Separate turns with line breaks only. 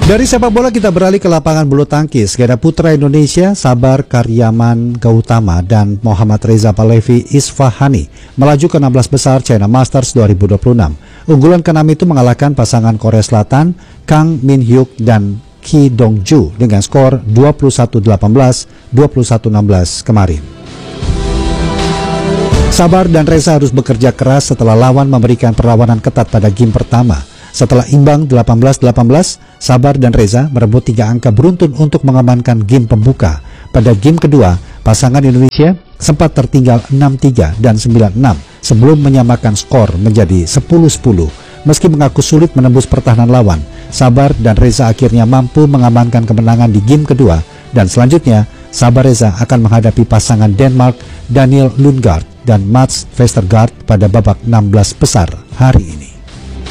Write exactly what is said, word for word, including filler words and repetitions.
Dari sepak bola kita beralih ke lapangan bulu tangkis. Ganda putra Indonesia Sabar Karyaman Gautama dan Muhammad Reza Pahlavi Isfahani melaju ke enam belas besar China Masters dua ribu dua puluh enam. Unggulan keenam itu mengalahkan pasangan Korea Selatan Kang Min Hyuk dan Ki Dong Ju dengan skor dua puluh satu delapan belas, dua puluh satu enam belas kemarin. Sabar dan Reza harus bekerja keras setelah lawan memberikan perlawanan ketat pada game pertama. Setelah imbang delapan belas delapan belas, Sabar dan Reza merebut tiga angka beruntun untuk mengamankan game pembuka. Pada game kedua, pasangan Indonesia sempat tertinggal enam tiga dan sembilan enam sebelum menyamakan skor menjadi sepuluh sepuluh. Meski mengaku sulit menembus pertahanan lawan, Sabar dan Reza akhirnya mampu mengamankan kemenangan di game kedua, dan selanjutnya Sabar Reza akan menghadapi pasangan Denmark Daniel Lundgaard dan Mats Vestergaard pada babak enam belas besar hari ini.